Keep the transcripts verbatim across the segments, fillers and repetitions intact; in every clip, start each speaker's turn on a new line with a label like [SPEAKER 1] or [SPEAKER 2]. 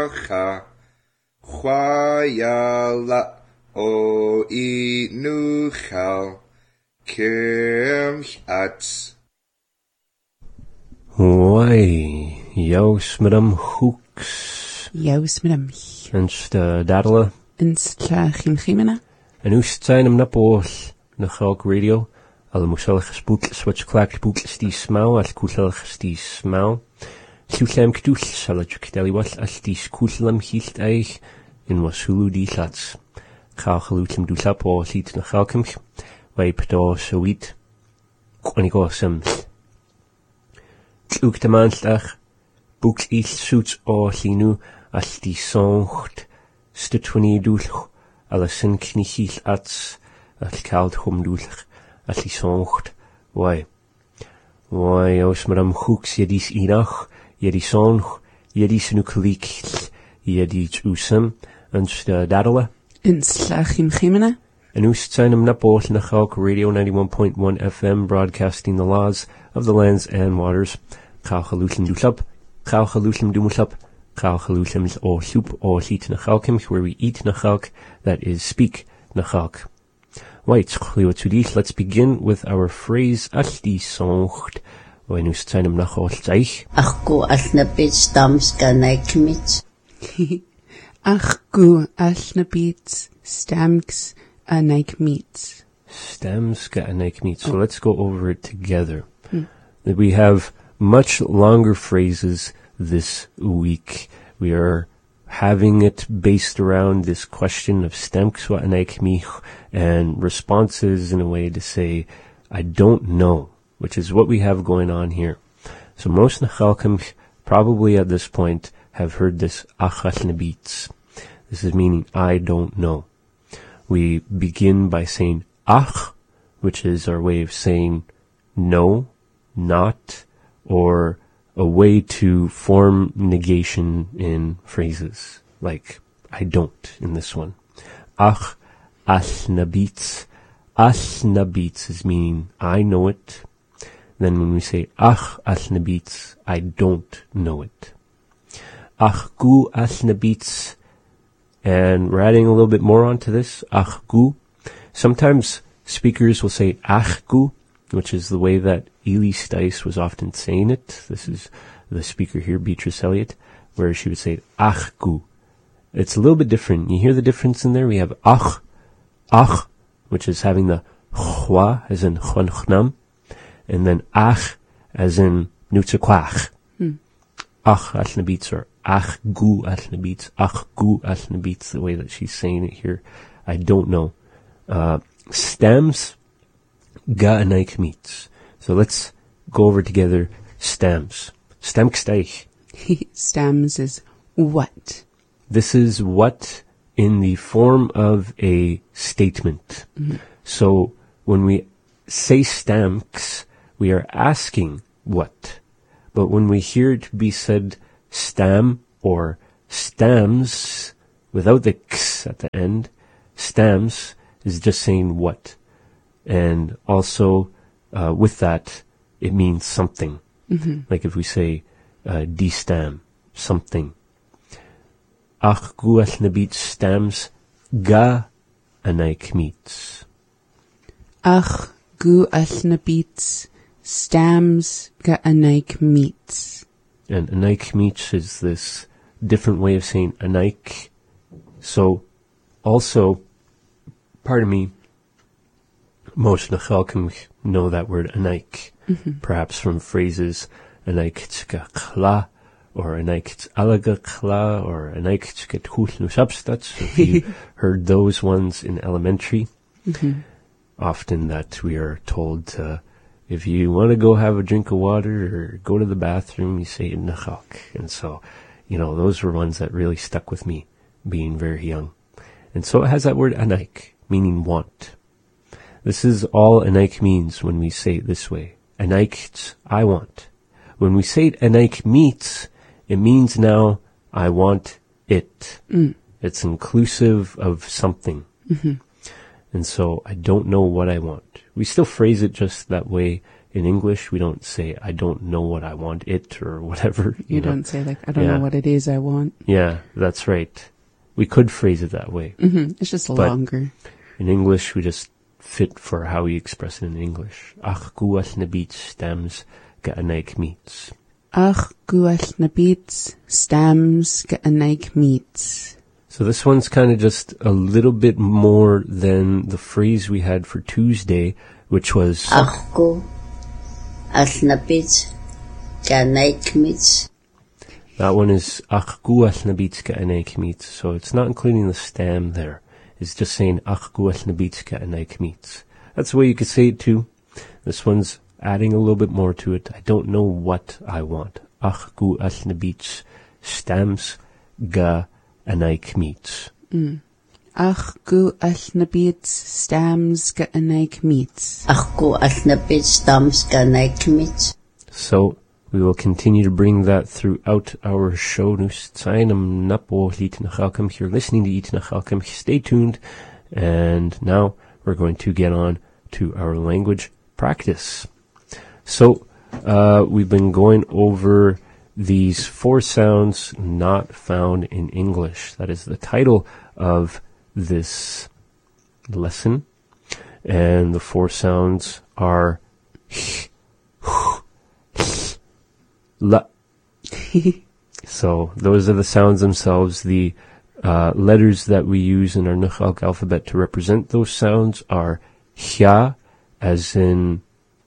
[SPEAKER 1] Nacha Chwayala O Inuchal Kirch Ats
[SPEAKER 2] Why, Jous met hem hoeks.
[SPEAKER 3] Jous met hem.
[SPEAKER 2] En sta dadela.
[SPEAKER 3] En sta Jimena.
[SPEAKER 2] En oest zijn hem na poos. Na Chalk Radio. Alle moesellige spook, switch clack spook, stie smau, als koeselige stie smau. Slutlem kdoes, saladjuk deli was, als die koeselem hield eich. In wasulu die lats. Chalgelutlem doelap o siet na chalkemch. Wijp do zoiet. Kwanigo sims. Ook de maandag, boeks iets zoets o linu, als die zongt, stutwani doelch, alles sin knichiel ats, als koud hom doelch, als die zongt, wai. Wai, os maar am hoeks, je dies inach, je die zong, je die snukkelijk, je die tjusem, en sta dadele.
[SPEAKER 3] En sta Jimena.
[SPEAKER 2] En oest zijn hem napoos na Chalk Radio ninety-one point one F M, broadcasting the laws of the lands and waters. Chalchalushem doelap, Chalchalushem doelap, Chalchalushem o soep o siet na Chalkemch, where we eat na Chalk, that is speak na Chalk. Right, chliwatudis, let's begin with our phrase as die zongt. When oest zijn hem na Chalk.
[SPEAKER 4] Ach go as na bit stams kan ik mit.
[SPEAKER 3] Ach go as na bit stams kan ik mit.
[SPEAKER 2] Stams kan ik mit. So let's go over it together. Hmm. We have much longer phrases this week. We are having it based around this question of stemkswa anaikmich and responses in a way to say, I don't know, which is what we have going on here. So most nachalkim probably at this point have heard this achas nebitz. This is meaning I don't know. We begin by saying ach, which is our way of saying no, not, or a way to form negation in phrases, like I don't in this one. Ach asnabitz. Asnabitz is meaning I know it. Then when we say ach asnabitz, I don't know it. Ach gu asnabitz, and we're adding a little bit more onto this. Ach gu. Sometimes speakers will say ach gu, which is the way that Eli Stice was often saying it. This is the speaker here, Beatrice Elliott, where she would say ach gu. It's a little bit different. You hear the difference in there? We have ach, ach, which is having the chwa, as in chwan chnam, and then ach, as in nutzekwach. Hmm. Ach asnabitz, or ach gu asnabitz, ach gu asnabitz, the way that she's saying it here. I don't know. Uh, stems, ga anaik meets. So let's go over together stems. Stemksteich.
[SPEAKER 3] Stems is what?
[SPEAKER 2] This is what in the form of a statement. Mm-hmm. So when we say stamks, we are asking what. But when we hear it to be said stam or stams without the x at the end, stams is just saying what. And also, uh, with that, it means something. Mm-hmm. Like if we say, uh, destam, something. Ach gu asnabit stams ga anaik meets.
[SPEAKER 3] Ach gu asnabit stams ga anaik meets.
[SPEAKER 2] And anaik meets is this different way of saying anaik. So, also, pardon me, most nachalkim know that word anaik, mm-hmm. perhaps from phrases anaik tzka kla, or anaik alaga kla, or anaik tzka tchus nusabstats. If you heard those ones in elementary, mm-hmm. often that we are told to, if you want to go have a drink of water or go to the bathroom, you say nachak. And so, you know, those were ones that really stuck with me, being very young. And so it has that word anaik, meaning want. This is all anaik means when we say it this way. Anaik, I want. When we say it anaik meets, it means now I want it. Mm. It's inclusive of something. Mm-hmm. And so I don't know what I want. We still phrase it just that way in English, we don't say, I don't know what I want, it, or whatever.
[SPEAKER 3] You,
[SPEAKER 2] You know?
[SPEAKER 3] don't say like, I don't
[SPEAKER 2] Yeah.
[SPEAKER 3] know what it is I want.
[SPEAKER 2] Yeah, that's right. We could phrase it that way.
[SPEAKER 3] hmm It's just
[SPEAKER 2] But-
[SPEAKER 3] longer.
[SPEAKER 2] In English, we just fit for how we express it in English. Ach guas na beats stems ga'anaik meets.
[SPEAKER 3] Ach guall na beats, stems ga'anaik meats.
[SPEAKER 2] So this one's kind of just a little bit more than the phrase we had for Tuesday, which was
[SPEAKER 4] Achko Asnapit Ganaikmits.
[SPEAKER 2] that one is ach guas na beats ga'anaik meets. So it's not including the stem there. It's just saying ach guas na beats ga'anaik meets. That's the way you could say it too. This one's adding a little bit more to it. I don't know what I want. Ach guas na beats stems ga'anaik meets.
[SPEAKER 3] Ach guall na beats, stems ga'anaik meats.
[SPEAKER 4] Achko Asnapit Stams Ganaikmits.
[SPEAKER 2] So we will continue to bring that throughout our show. Nus tsainam napo Itnachalkim. You're listening to Itnachalkim. Stay tuned. And now we're going to get on to our language practice. So uh, we've been going over these four sounds not found in English. That is the title of this lesson. And the four sounds are la. So those are the sounds themselves. The uh, letters that we use in our Nukhalk alphabet to represent those sounds are hya, as in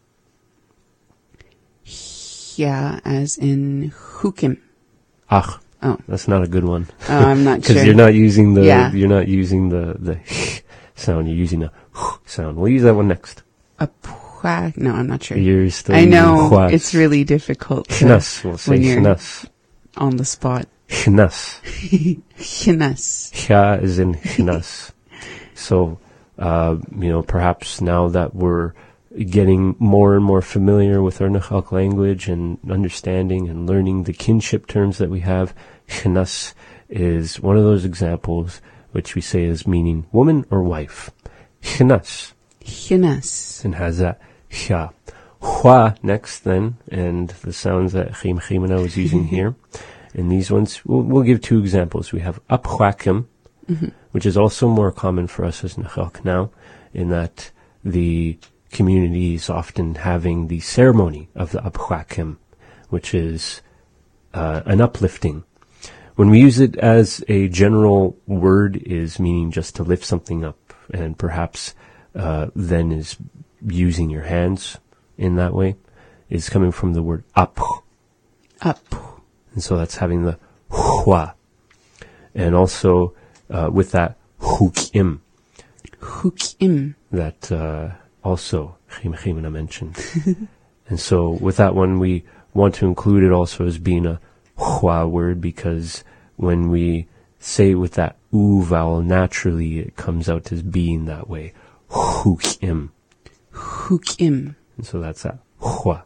[SPEAKER 3] Yeah, as in hukim.
[SPEAKER 2] ach.
[SPEAKER 3] Oh.
[SPEAKER 2] That's not a good one.
[SPEAKER 3] Oh, I'm not
[SPEAKER 2] Because
[SPEAKER 3] sure.
[SPEAKER 2] you're not using the
[SPEAKER 3] Yeah.
[SPEAKER 2] you're not using the the sound. You're using a sound. We'll use that one next.
[SPEAKER 3] A pwa- No, I'm not sure.
[SPEAKER 2] You're still
[SPEAKER 3] I
[SPEAKER 2] using
[SPEAKER 3] know
[SPEAKER 2] hwas.
[SPEAKER 3] it's really difficult to,
[SPEAKER 2] Chnas. We'll say
[SPEAKER 3] when you're
[SPEAKER 2] chnas.
[SPEAKER 3] on the spot.
[SPEAKER 2] Chnas.
[SPEAKER 3] Chinas.
[SPEAKER 2] Hya is in chnas. So, uh, you know, perhaps now that we're getting more and more familiar with our Nukhalk language and understanding and learning the kinship terms that we have, chnas is one of those examples which we say is meaning woman or wife. Chnas.
[SPEAKER 3] Chinas.
[SPEAKER 2] And has that hya. Hwa next then, and the sounds that Chim Chimena was using here. And these ones, we'll, we'll give two examples. We have apchwakim,
[SPEAKER 3] Mm-hmm.
[SPEAKER 2] which is also more common for us as Nukhalk now, in that the community is often having the ceremony of the apchwakim, which is uh, an uplifting. When we use it as a general word, is meaning just to lift something up, and perhaps uh, then is using your hands in that way, is coming from the word ap,
[SPEAKER 3] Up.
[SPEAKER 2] and so that's having the hua, and also uh, with that hukim,
[SPEAKER 3] Hukim.
[SPEAKER 2] that uh, also Chim Chimena mentioned. And so with that one, we want to include it also as being a hua word, because when we say it with that u vowel, naturally it comes out as being that way. Hukim.
[SPEAKER 3] Hukim.
[SPEAKER 2] And so that's that hua.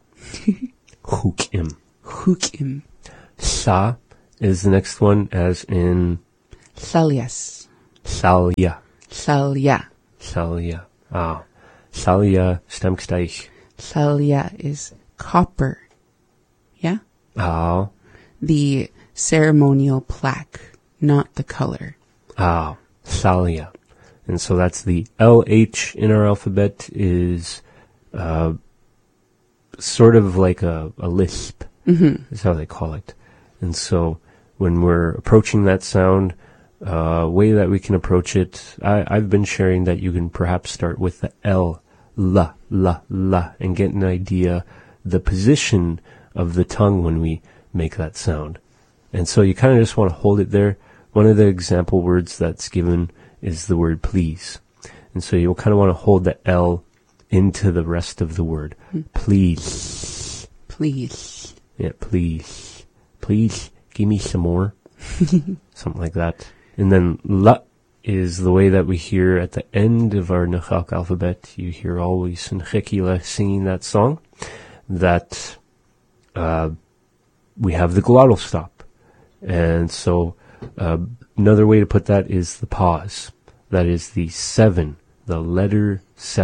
[SPEAKER 2] Hukim.
[SPEAKER 3] Hukim.
[SPEAKER 2] Sa is the next one, as in
[SPEAKER 3] Salyas.
[SPEAKER 2] salya.
[SPEAKER 3] Salya.
[SPEAKER 2] Salya. Ah. Salya stemksteich.
[SPEAKER 3] Salya is copper. Yeah?
[SPEAKER 2] Ah.
[SPEAKER 3] The ceremonial plaque, not the color.
[SPEAKER 2] Ah. Salya. And so that's the L H in our alphabet is uh, sort of like a, a lisp.
[SPEAKER 3] Mm-hmm.
[SPEAKER 2] Is how they call it. And so when we're approaching that sound, uh, way that we can approach it, I, I've been sharing that you can perhaps start with the L, la, la, la, and get an idea the position of the tongue when we make that sound. And so you kind of just want to hold it there. One of the example words that's given is the word please. And so you'll kind of want to hold the L into the rest of the word. Please.
[SPEAKER 3] Please.
[SPEAKER 2] Yeah, please. Please give me some more. Something like that. And then la is the way that we hear at the end of our Nukhalk alphabet. You hear always Nchekila singing that song. That uh, we have the glottal stop. And so uh, another way to put that is the pause. That is the seven, the letter seven.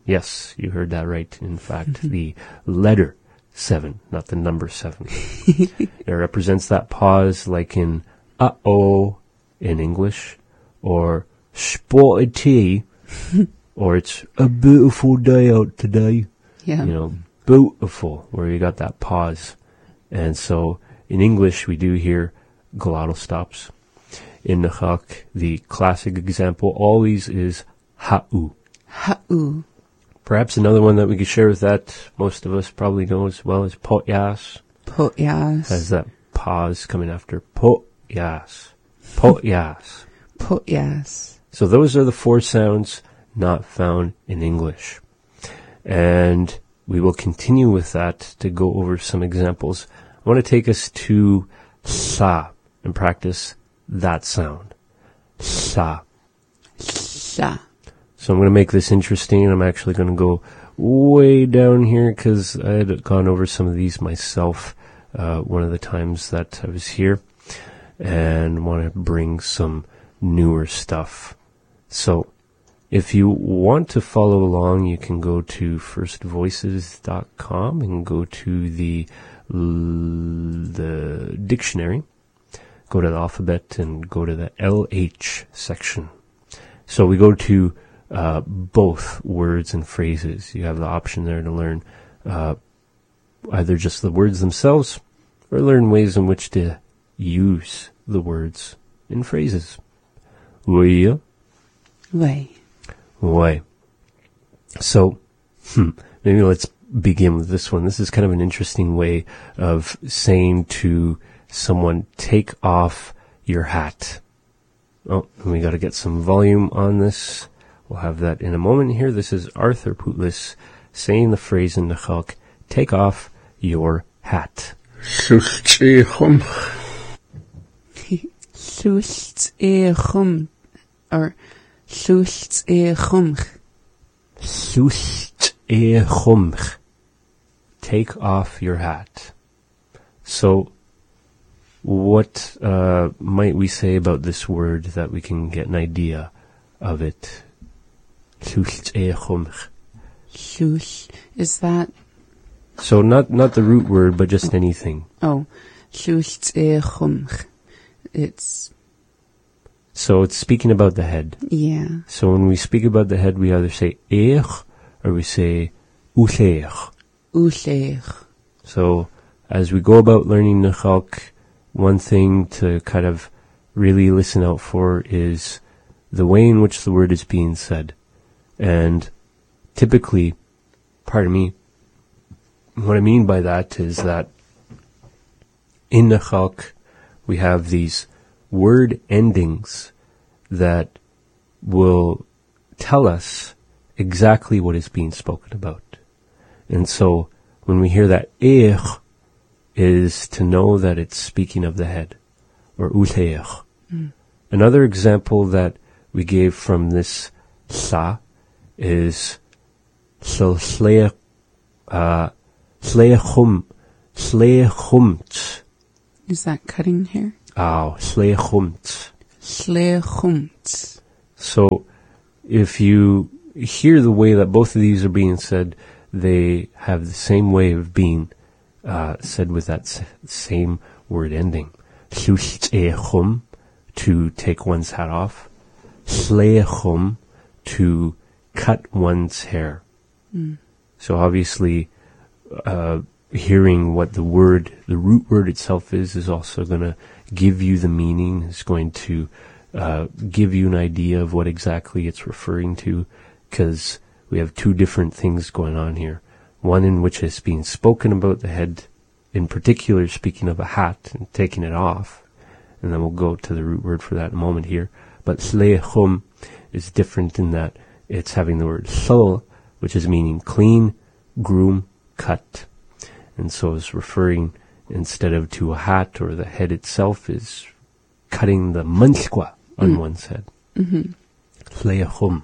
[SPEAKER 2] Yes, you heard that right. In fact, the letter seven, not the number seven. It represents that pause like in uh-oh in English, or spotted tea, or it's a beautiful day out today.
[SPEAKER 3] Yeah.
[SPEAKER 2] You know, beautiful, where you got that pause. And so in English, we do hear glottal stops. In Nechak, the classic example always is ha'u.
[SPEAKER 3] Ha'u.
[SPEAKER 2] Perhaps another one that we could share with that, most of us probably know as well, is potyas.
[SPEAKER 3] Potyas.
[SPEAKER 2] Has that pause coming after potyas. Potyas.
[SPEAKER 3] Potyas.
[SPEAKER 2] So those are the four sounds not found in English. And we will continue with that to go over some examples. I want to take us to sa and practice that sound. Sa.
[SPEAKER 3] Sa.
[SPEAKER 2] So I'm going to make this interesting. I'm actually going to go way down here because I had gone over some of these myself uh, one of the times that I was here, and want to bring some newer stuff. So if you want to follow along, you can go to first voices dot com and go to the the dictionary, go to the alphabet, and go to the L H section. So we go to uh, both words and phrases. You have the option there to learn uh, either just the words themselves or learn ways in which to use the words in phrases. Oui.
[SPEAKER 3] Way.
[SPEAKER 2] Why? So, hmm, maybe let's begin with this one. This is kind of an interesting way of saying to someone, take off your hat. Oh, and we got to get some volume on this. We'll have that in a moment here. This is Arthur Pootlis saying the phrase in Nechak, take off your hat.
[SPEAKER 3] Sulst-e-chum. Or Sulst-e-chumch.
[SPEAKER 2] Sulst-e-chumch. Take off your hat. So, what uh, might we say about this word that we can get an idea of it? Sulst-e-chumch.
[SPEAKER 3] Sulst. Is that?
[SPEAKER 2] So not not the root word, but just anything.
[SPEAKER 3] Oh, Sulst-e-chumch. It's.
[SPEAKER 2] So it's speaking about the head.
[SPEAKER 3] Yeah.
[SPEAKER 2] So when we speak about the head, we either say eich or we say uleich.
[SPEAKER 3] Uleich.
[SPEAKER 2] So as we go about learning Nechak, one thing to kind of really listen out for is the way in which the word is being said. And typically, pardon me, what I mean by that is that in Nechak, we have these word endings that will tell us exactly what is being spoken about. And so when we hear that eich, is to know that it's speaking of the head, or uleich. Mm. Another example that we gave from this sa is so sleich, uh, sleichum, sleichumt.
[SPEAKER 3] Is that cutting hair?
[SPEAKER 2] Oh, sleichumt.
[SPEAKER 3] Sleichumt.
[SPEAKER 2] So, if you hear the way that both of these are being said, they have the same way of being uh, said with that s- same word ending. Sulst-e-chum, to take one's hat off. Sleichum, to cut one's hair. Mm. So obviously, uh, hearing what the word, the root word itself is, is also going to give you the meaning, is going to uh, give you an idea of what exactly it's referring to, because we have two different things going on here. One in which is being spoken about the head, in particular speaking of a hat and taking it off, and then we'll go to the root word for that in a moment here. But sleichum is different in that it's having the word sul, which is meaning clean, groom, cut. And so it's referring, instead of to a hat or the head itself, is cutting the manskwa on mm. one's head. Sleichum. Mm-hmm.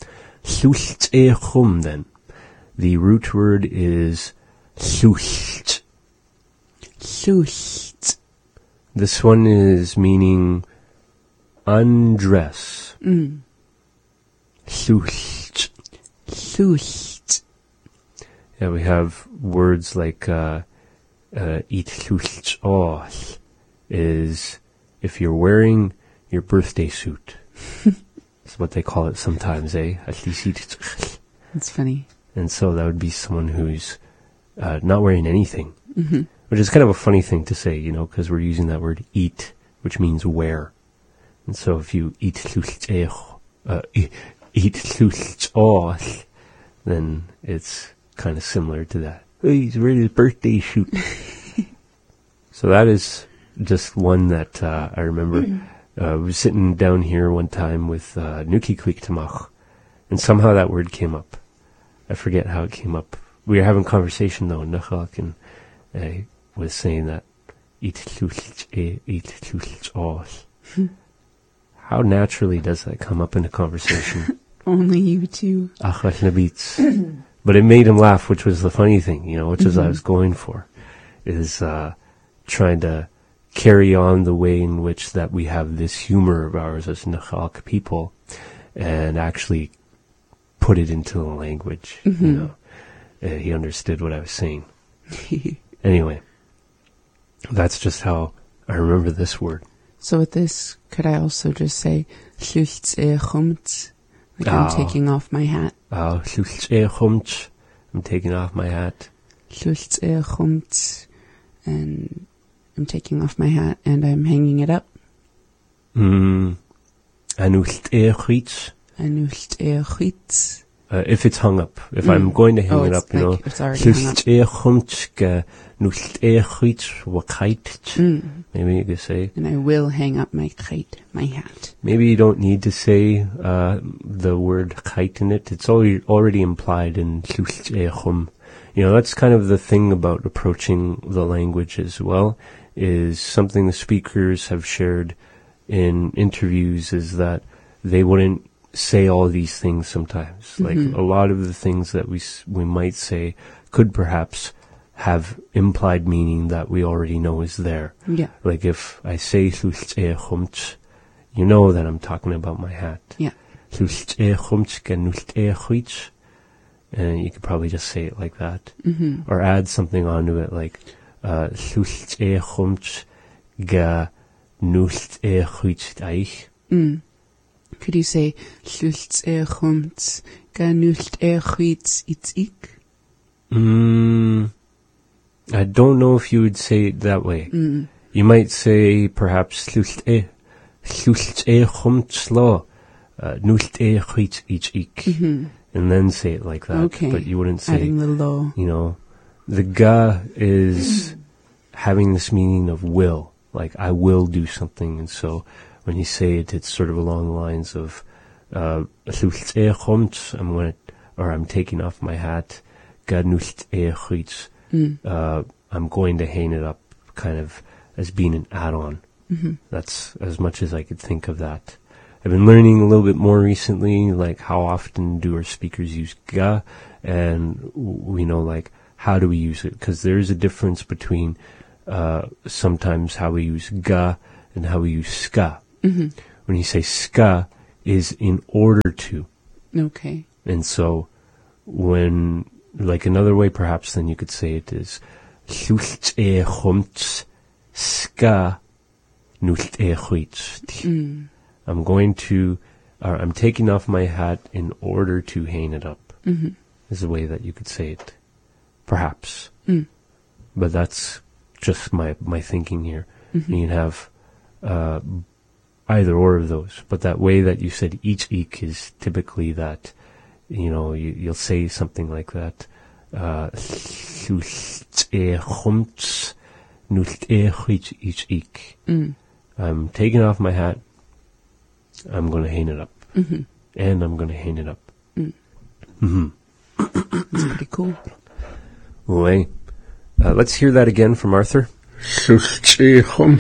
[SPEAKER 2] Sulst-e-chum then. The root word is sulst.
[SPEAKER 3] Sulst.
[SPEAKER 2] This one is meaning undress. Mm. Sulst.
[SPEAKER 3] Sulst.
[SPEAKER 2] Yeah, we have words like uh, uh, eat llwch all is if you're wearing your birthday suit. That's what they call it sometimes, eh?
[SPEAKER 3] That's funny.
[SPEAKER 2] And so that would be someone who's uh, not wearing anything,
[SPEAKER 3] Mm-hmm.
[SPEAKER 2] which is kind of a funny thing to say, you know, because we're using that word eat, which means wear. And so if you eat llwch uh, eat llwch all, then it's kind of similar to that. Hey, he's wearing his birthday suit. So that is just one that uh, I remember. Uh, I was sitting down here one time with uh, Nuki Kliktamach, and somehow that word came up. I forget how it came up. We were having a conversation though, Nachak, and I was saying that eat llwch e, eat llwch all. How naturally does that come up in a conversation?
[SPEAKER 3] Only you two.
[SPEAKER 2] Achach Nabitz. But it made him laugh, which was the funny thing, you know, which is
[SPEAKER 3] Mm-hmm.
[SPEAKER 2] I was going for, is uh, trying to carry on the way in which that we have this humor of ours as Nachak people, and actually put it into the language.
[SPEAKER 3] Mm-hmm.
[SPEAKER 2] You know, uh, he understood what I was saying. Anyway, that's just how I remember this word.
[SPEAKER 3] So with this, could I also just say llwch e chwmt? Like
[SPEAKER 2] Ah.
[SPEAKER 3] I'm taking off my hat.
[SPEAKER 2] Uh, llwch e chwmt. I'm taking off my hat.
[SPEAKER 3] Llwch e chwmt. And I'm taking off my hat and I'm hanging it up.
[SPEAKER 2] Mm. Anwyllt e chwits.
[SPEAKER 3] Anwyllt e chwits.
[SPEAKER 2] Uh, if it's hung up, if
[SPEAKER 3] Mm.
[SPEAKER 2] I'm going to hang
[SPEAKER 3] Oh,
[SPEAKER 2] it
[SPEAKER 3] it's
[SPEAKER 2] up, you know,
[SPEAKER 3] like it's already hung up.
[SPEAKER 2] llwch e chwmt ge nwyllt e chwits wakait.
[SPEAKER 3] Mm.
[SPEAKER 2] Maybe you could say.
[SPEAKER 3] And I will hang up my kite, my hat.
[SPEAKER 2] Maybe you don't need to say uh, the word chait in it. It's already already implied in llwch e chwm. You know, that's kind of the thing about approaching the language as well, is something the speakers have shared in interviews is that they wouldn't say all these things sometimes.
[SPEAKER 3] Mm-hmm.
[SPEAKER 2] Like a lot of the things that we s- we might say could perhaps have implied meaning that we already know is there.
[SPEAKER 3] Yeah.
[SPEAKER 2] Like if I say llwch e chwmt, you know that I'm talking about my hat.
[SPEAKER 3] Yeah.
[SPEAKER 2] Llwch e chwmt gen nwyllt e chwits. And you could probably just say it like that.
[SPEAKER 3] Mm-hmm.
[SPEAKER 2] Or add something onto it like uh, llwch e chwmt ge nwyllt e chwits eich.
[SPEAKER 3] Mm. Could you say llwch e chwmt ga nwyllt e chwits it's ik?
[SPEAKER 2] Mm, I don't know if you would say it that way.
[SPEAKER 3] Mm.
[SPEAKER 2] You might say perhaps llwch e llwch e chwmt slo uh, nwyllt e chwits eich ik.
[SPEAKER 3] Mm-hmm.
[SPEAKER 2] And then say it like that.
[SPEAKER 3] Okay.
[SPEAKER 2] But you wouldn't say,
[SPEAKER 3] Adding the low.
[SPEAKER 2] you know, the ga is having this meaning of will. Like, I will do something. And so when you say it, it's sort of along the lines of, uh, llwch e chwmt, I'm going to, or I'm taking off my hat. Ga nwyllt e chwits.
[SPEAKER 3] Mm.
[SPEAKER 2] Uh, I'm going to hang it up kind of as being an add-on.
[SPEAKER 3] Mm-hmm.
[SPEAKER 2] That's as much as I could think of that. I've been learning a little bit more recently, like how often do our speakers use ga, and we know like how do we use it, because there is a difference between uh, sometimes how we use ga and how we use ska.
[SPEAKER 3] Mm-hmm.
[SPEAKER 2] When you say ska is in order to,
[SPEAKER 3] Okay.
[SPEAKER 2] and so when, like another way perhaps then you could say it is llwch e chwmt ska nwyllt e chwits.
[SPEAKER 3] Mm.
[SPEAKER 2] I'm going to, or I'm taking off my hat in order to hang it up,
[SPEAKER 3] Mm-hmm.
[SPEAKER 2] is the way that you could say it. Perhaps.
[SPEAKER 3] Mm.
[SPEAKER 2] But that's just my, my thinking here.
[SPEAKER 3] Mm-hmm.
[SPEAKER 2] You can have uh, either or of those. But that way that you said each ik is typically that, you know, you, you'll say something like that. Uh, llwch e chwmt nwyllt e chwits each ik.
[SPEAKER 3] Mm.
[SPEAKER 2] I'm taking off my hat. I'm going to hang it up.
[SPEAKER 3] Mm-hmm.
[SPEAKER 2] And I'm going to hang it up.
[SPEAKER 3] Mm.
[SPEAKER 2] Mm-hmm.
[SPEAKER 3] That's pretty cool.
[SPEAKER 2] Way. Uh, let's hear that again from Arthur.
[SPEAKER 1] llwch e chwm.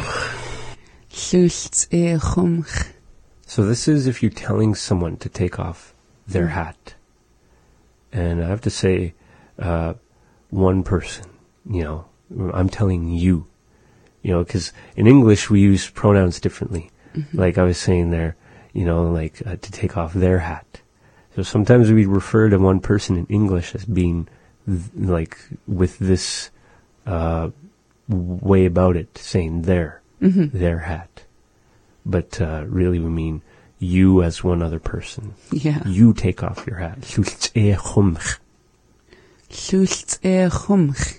[SPEAKER 3] Llwch e chwmch.
[SPEAKER 2] So this is if you're telling someone to take off their
[SPEAKER 3] Mm.
[SPEAKER 2] hat. And I have to say, uh, one person, you know, I'm telling you, you know, because in English we use pronouns differently.
[SPEAKER 3] Mm-hmm.
[SPEAKER 2] Like I was saying there, you know, like uh, to take off their hat. So sometimes we refer to one person in English as being th- like with this uh, way about it, saying their,
[SPEAKER 3] Mm-hmm.
[SPEAKER 2] their hat. But uh, really we mean you as one other person.
[SPEAKER 3] Yeah.
[SPEAKER 2] You take off your hat. Llwch e chwmch.
[SPEAKER 3] Llwch e chwmch.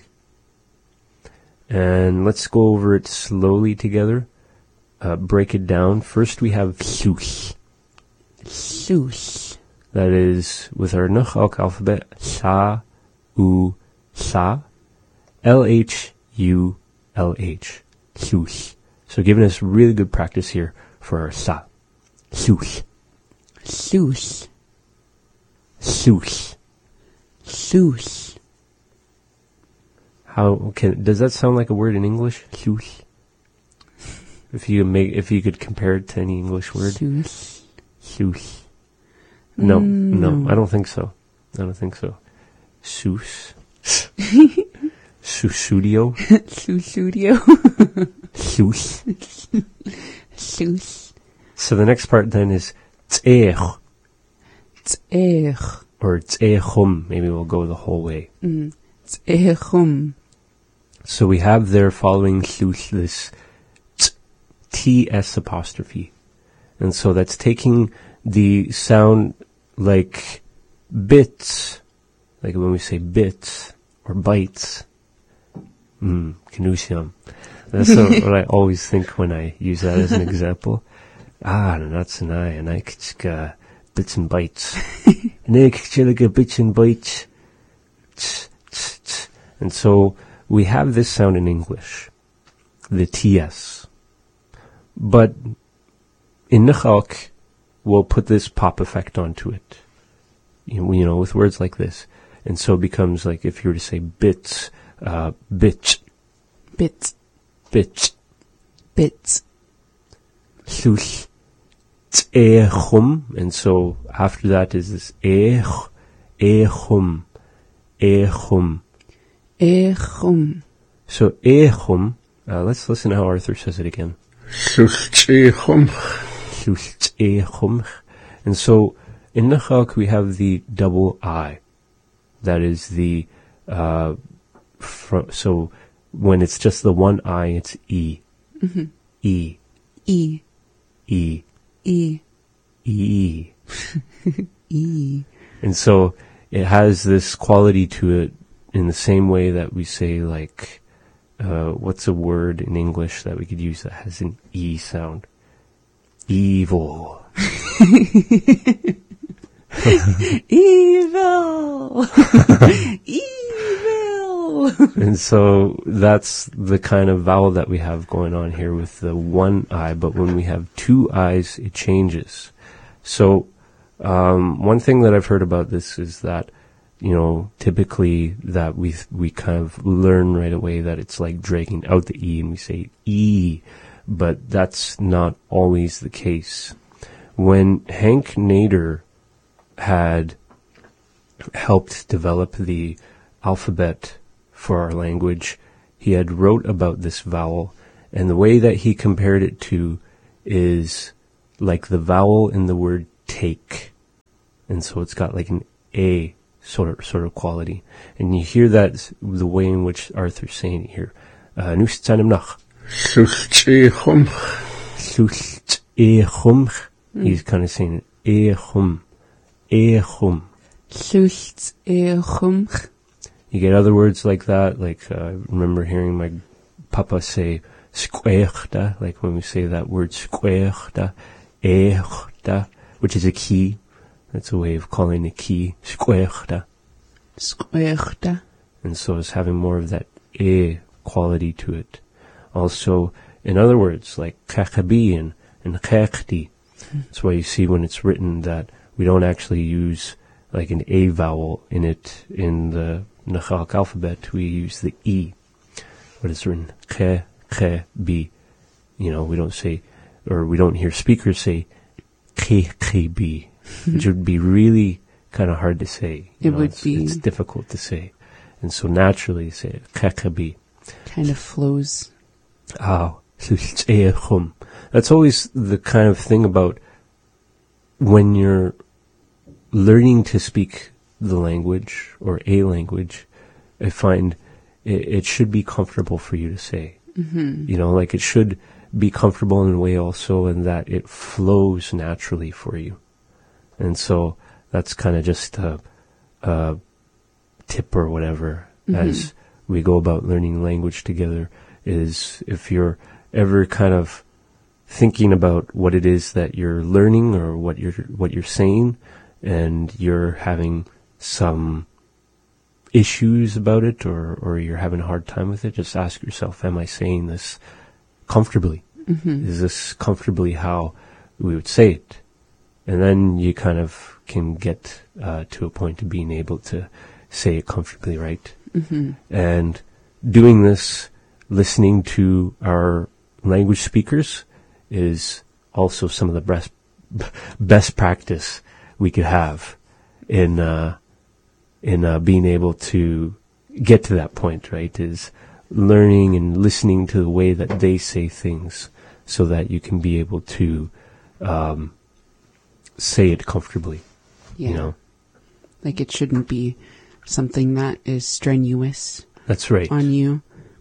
[SPEAKER 2] And let's go over it slowly together. Uh, break it down. First we have llwch.
[SPEAKER 3] Llwch.
[SPEAKER 2] That is, with our Nachalk alphabet, sa, u, sa, L H U L H. Llwch. So giving us really good practice here for our sa. Llwch.
[SPEAKER 3] Llwch.
[SPEAKER 2] Llwch.
[SPEAKER 3] Llwch.
[SPEAKER 2] How can does that sound like a word in English? Llwch. If you make, if you could compare it to any English word.
[SPEAKER 3] Llwch.
[SPEAKER 2] Llwch. No,
[SPEAKER 3] Mm,
[SPEAKER 2] no,
[SPEAKER 3] no.
[SPEAKER 2] I don't think so. I don't think so. Sus. Susudio.
[SPEAKER 3] Llwch.
[SPEAKER 2] Llwch.
[SPEAKER 3] Llwch.
[SPEAKER 2] So the next part then is t'ech,
[SPEAKER 3] T'ech.
[SPEAKER 2] or t'echum. Maybe we'll go the whole way.
[SPEAKER 3] T'echum.
[SPEAKER 2] So we have there following llwch this t, ts apostrophe. And so that's taking the sound like bits, like when we say bits or bites. Mm, Kanusiam. That's what, what I always think when I use that as an example. Ah, no, that's an I, and I could bits and bites. And I could bits and bites. Tss, tss, tss. And so we have this sound in English, the T S. But in Nachalk, we'll put this pop effect onto it. You know, you know, with words like this. And so it becomes like if you were to say bits, uh, bitch,
[SPEAKER 3] Bits.
[SPEAKER 2] bitch,
[SPEAKER 3] Bits.
[SPEAKER 2] llwch, t'echum. And so after that is this ech, echum, echum.
[SPEAKER 3] Echum.
[SPEAKER 2] So echum, uh, let's listen to how Arthur says it again.
[SPEAKER 1] Llwch e chwmch.
[SPEAKER 2] Llwch echum. And so in Nachalk we have the double I. That is the, uh, fr- so when it's just the one I, it's E.
[SPEAKER 3] Mm-hmm.
[SPEAKER 2] E.
[SPEAKER 3] E.
[SPEAKER 2] E.
[SPEAKER 3] E.
[SPEAKER 2] E.
[SPEAKER 3] E.
[SPEAKER 2] And so it has this quality to it in the same way that we say like, uh, what's a word in English that we could use that has an E sound? Evil.
[SPEAKER 3] Evil. Evil.
[SPEAKER 2] And so that's the kind of vowel that we have going on here with the one I, but when we have two I's, it changes. So, um, one thing that I've heard about this is that, you know, typically that we, we kind of learn right away that it's like dragging out the E and we say E, but that's not always the case. When Hank Nader had helped develop the alphabet for our language, he had wrote about this vowel, and the way that he compared it to is like the vowel in the word take. And so it's got like an A sort of, sort of quality. And you hear that the way in which Arthur's saying it here. Uh, Nu tsanim nach.
[SPEAKER 1] Llwch e chwmch.
[SPEAKER 2] Llwch e chwmch. He's kind of saying it. E chwm. E chwm.
[SPEAKER 3] Llwch echum.
[SPEAKER 2] You get other words like that, like uh, I remember hearing my papa say squeachta, like when we say that word squeachta, echta, which is a key. That's a way of calling a key, squeachta.
[SPEAKER 3] Squeachta.
[SPEAKER 2] And so it's having more of that e quality to it. Also, in other words, like kakabi and, and kekti. That's why you see when it's written that we don't actually use like an A vowel in it in the Nachalk alphabet. We use the E. But it's written ke, ke, bi. You know, we don't say, or we don't hear speakers say ke, ke, bi, which would be really kind of hard to say. You
[SPEAKER 3] It
[SPEAKER 2] know,
[SPEAKER 3] would
[SPEAKER 2] it's,
[SPEAKER 3] be.
[SPEAKER 2] It's difficult to say. And so naturally say ke, ke, bi.
[SPEAKER 3] Kind of flows.
[SPEAKER 2] Oh, that's always the kind of thing about when you're learning to speak the language or a language, I find it, it should be comfortable for you to say. Mm-hmm. You know, like it should be comfortable in a way also in that it flows naturally for you. And so that's kind of just a, a tip or whatever mm-hmm. as we go about learning language together, is if you're ever kind of thinking about what it is that you're learning or what you're what you're saying, and you're having some issues about it, or, or you're having a hard time with it, just ask yourself, am I saying this comfortably? Mm-hmm. Is this comfortably how we would say it? And then you kind of can get uh, to a point of being able to say it comfortably, right? Mm-hmm. And doing this, listening to our language speakers, is also some of the best best practice we could have in uh, in uh, being able to get to that point, right? Is learning and listening to the way that they say things, so that you can be able to um, say it comfortably.
[SPEAKER 3] Yeah.
[SPEAKER 2] You know,
[SPEAKER 3] like it shouldn't be something that is strenuous.
[SPEAKER 2] That's right.
[SPEAKER 3] On you.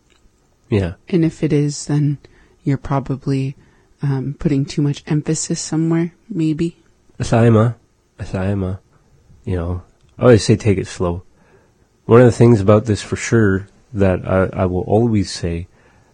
[SPEAKER 2] Yeah.
[SPEAKER 3] And if it is, then you're probably um, putting too much emphasis somewhere, maybe.
[SPEAKER 2] Asaima, asaima. You know, I always say take it slow. One of the things about this for sure that I, I will always say,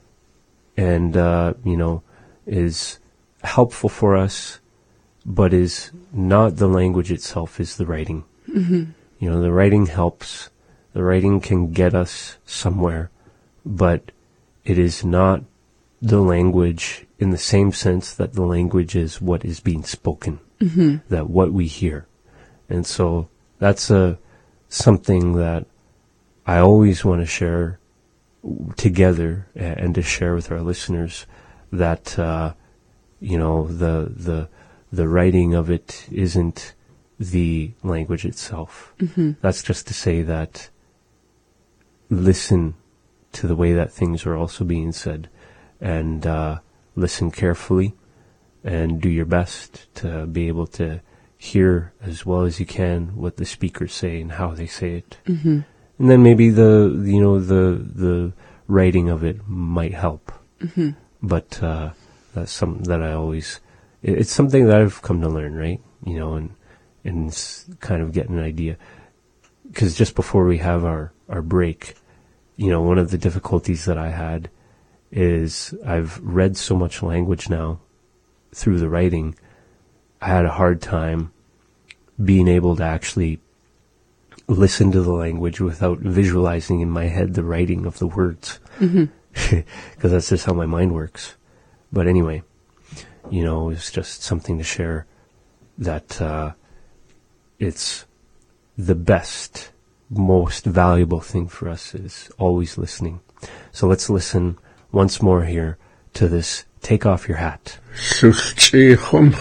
[SPEAKER 2] and, uh, you know, is helpful for us, but is not the language itself, is the writing. Mm-hmm. You know, the writing helps. The writing can get us somewhere, but it is not the language in the same sense that the language is what is being spoken, mm-hmm. that what we hear. And so that's a something that I always want to share together and to share with our listeners, that uh, you know, the the the writing of it isn't the language itself. Mm-hmm. That's just to say that listen to the way that things are also being said, and uh, listen carefully, and do your best to be able to hear as well as you can what the speakers say and how they say it. Mm-hmm. And then maybe the, you know, the the writing of it might help. Mm-hmm. But uh, that's something that I always, it, it's something that I've come to learn, right? You know, and and kind of get an idea. Because just before we have our, our break, you know, one of the difficulties that I had is I've read so much language now through the writing. I had a hard time being able to actually listen to the language without visualizing in my head the writing of the words. Mm-hmm. Because that's just how my mind works. But anyway, you know, it's just something to share, that uh, it's the best, most valuable thing for us is always listening. So let's listen once more here to this Take Off Your Hat.
[SPEAKER 1] Llwch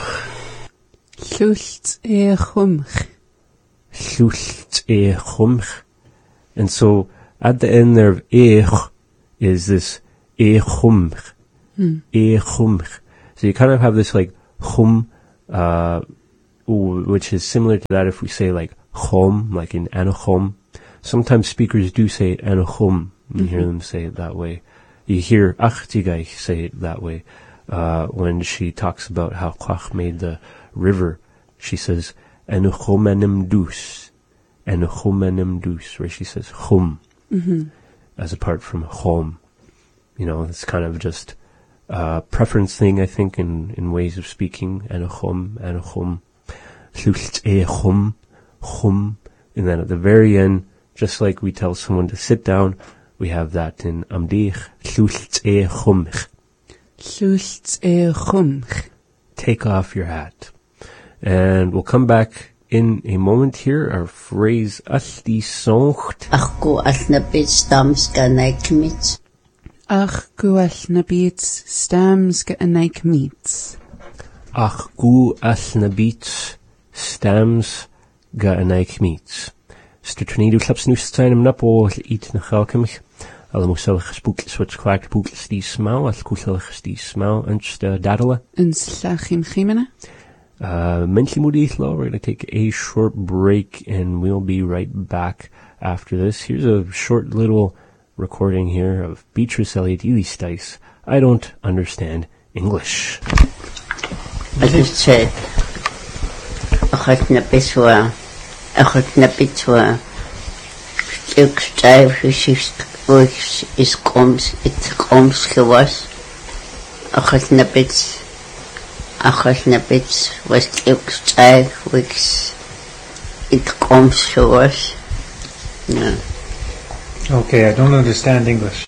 [SPEAKER 3] Llwch e chwmch.
[SPEAKER 2] Llwch e chwmch. And so at the end there of eich is this e chwmch. Hmm. E chwmch. So you kind of have this like chum, uh, which is similar to that if we say like chom, like in anochom. Sometimes speakers do say it anochom. You mm-hmm. hear them say it that way. You hear Achtigai say it that way. Uh, when she talks about how Kwach made the river, she says, Enuchomenim dus. Enuchomenim dus, where she says chum, mm-hmm. as apart from chom. You know, it's kind of just a preference thing, I think, in, in ways of speaking. Enuchom, enuchom, chlucht e chum, chum. And then at the very end, just like we tell someone to sit down, we have that in Amdich, chlucht e chumch.
[SPEAKER 3] Llwch e chwmch.
[SPEAKER 2] Take off your hat. And we'll come back in a moment here. Our phrase, aldi soncht.
[SPEAKER 4] Ach go all na bit stams ga naik mit.
[SPEAKER 3] Ach go all na bit stams ga naik mit.
[SPEAKER 2] Ach go all na bit stams ga naik mit. Ster tornado klaps nu zijn hem nap o eat na galkemich. Alle moeselige spookjes wat kwaakt boekjes die smau, als koeselige die smau en st daddelen.
[SPEAKER 3] En slachim chimene.
[SPEAKER 2] Uh, mentally moody slow. We're going to take a short break and we'll be right back after this. Here's a short little recording here of Beatrice Elliott Ely Stice. I don't understand English.
[SPEAKER 4] As I said, أخذنا بسوا أخذنا بسوا إكستايف وش is comes it comes gewas أخذنا بس أخذنا بس was إكستايف وش it comes gewas. No.
[SPEAKER 5] Okay, I don't understand English.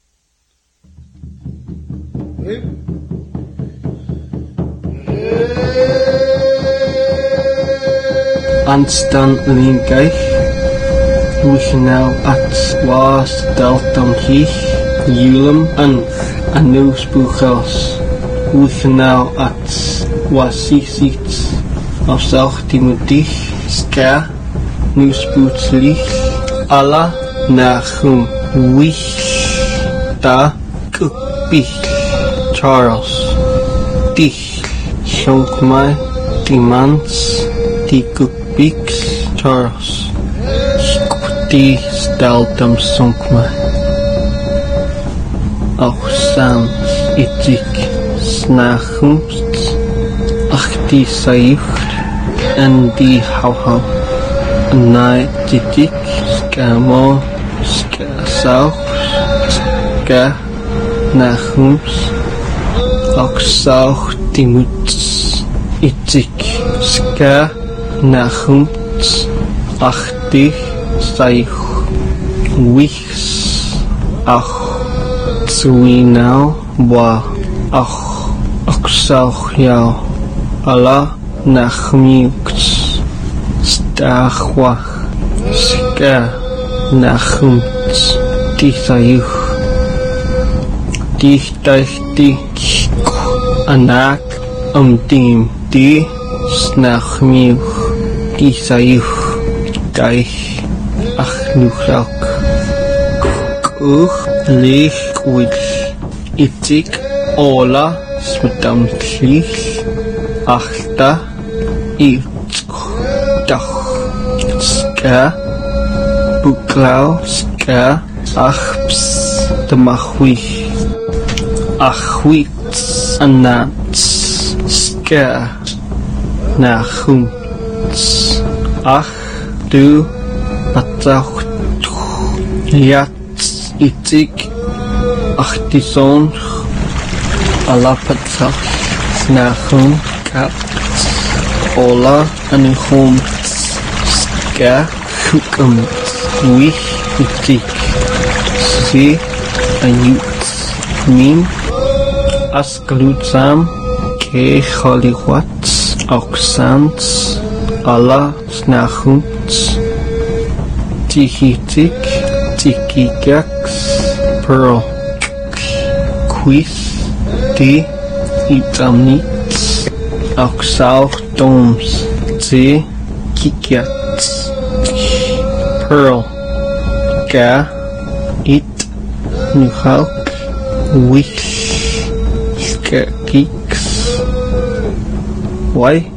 [SPEAKER 6] Anstan Lingaich, Wishnau at Was Deltam Hich, Ulum and Anus Buchos, Wishnau at Wasisits, Afzalch Timotich, Ska, Nusbutzlich, Allah Nachum, Wish, Da, Kukbich, Charles, Dich, Shonkmai, Dimans, Tikuk. Bix Charles Skuti Steltum Sunkma Auch Sans Itik Snachumst Achti Sayucht En die Hauhau Nai Titik Skamo Ska Sauch Ska Nachums Auch Sauch Timuts Itik Ska Nachumts achtig saich wichs ach zuinau wa ach aksauch yau ala nachmiuks stachwach ska nachumts tisayuch dichtachti anak umdim di snachmiuch Isayuch Gaich Achnuchak Kuch Lich Wich Itik Ola Smetam Tlich Achta Itch Dach Ska Buklau Ska Achps Damachwich Achwitz Anats Ska Nachum Ach, du, Batach, Liatz, Itzig, Ach, die Sohn, Alapatach, Snachum, Katz, Ola, Anichum, Ska, Chukum, Wich, Itzig, Si, Ayutz, Min, Askalutzam, Ke, Chaliwatz, Oxans, Allah Snachumts Tihitik Tikigax Pearl Quiz T Itamnits Oxauch Doms T Kikats Pearl Ga It Nuhauk Wish Ska Geeks Why?